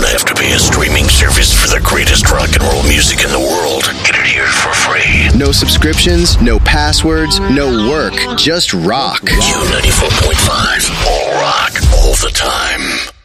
have to pay a streaming service for the greatest rock and roll music in the world. Get it here for free. No subscriptions, no passwords, no work, just rock. U94.5. All rock, all the time.